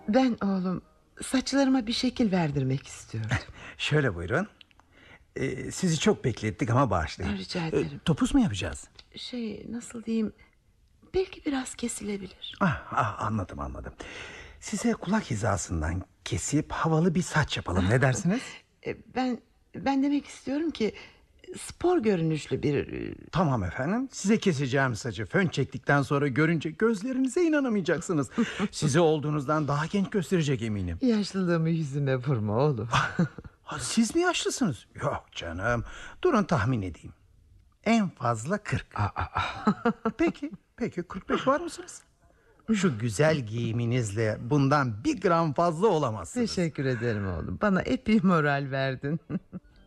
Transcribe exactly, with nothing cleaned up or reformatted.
Ben oğlum saçlarıma bir şekil verdirmek istiyorum. Şöyle buyurun. Ee, sizi çok beklettik ama bağışlayın. Rica ederim. Ee, topuz mu yapacağız? Şey nasıl diyeyim, belki biraz kesilebilir. Ah, ah, anladım anladım. Size kulak hizasından kesip havalı bir saç yapalım, ne dersiniz? E, Ben ben demek istiyorum ki spor görünüşlü bir... Tamam efendim, size keseceğim saçı fön çektikten sonra görünce gözlerinize inanamayacaksınız. Sizi olduğunuzdan daha genç gösterecek eminim. Yaşlılığımı yüzüme vurma oğlum. Ha, siz mi yaşlısınız? Yok canım, durun tahmin edeyim. En fazla kırk. Peki peki kırk beş var mısınız? Şu güzel giyiminizle bundan bir gram fazla olamazsınız. Teşekkür ederim oğlum, bana epey moral verdin.